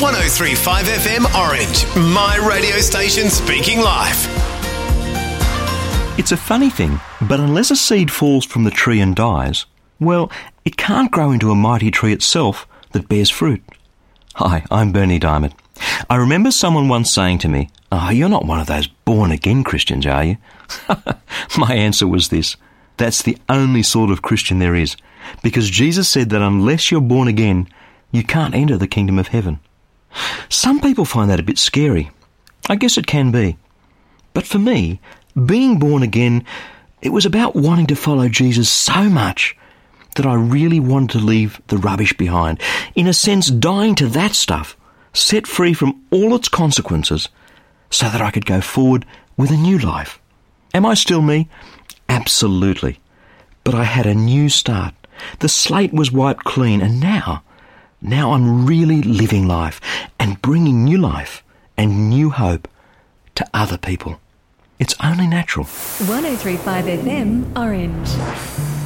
103.5 FM Orange, my radio station speaking life. It's a funny thing, but unless a seed falls from the tree and dies, well, it can't grow into a mighty tree itself that bears fruit. Hi, I'm Bernie Diamond. I remember someone once saying to me, you're not one of those born-again Christians, are you? My answer was this: that's the only sort of Christian there is, because Jesus said that unless you're born again, you can't enter the kingdom of heaven. Some people find that a bit scary. I guess it can be. But for me, being born again, it was about wanting to follow Jesus so much that I really wanted to leave the rubbish behind. In a sense, dying to that stuff, set free from all its consequences, so that I could go forward with a new life. Am I still me? Absolutely. But I had a new start. The slate was wiped clean, and now I'm really living life and bringing new life and new hope to other people. It's only natural. 103.5 FM Orange.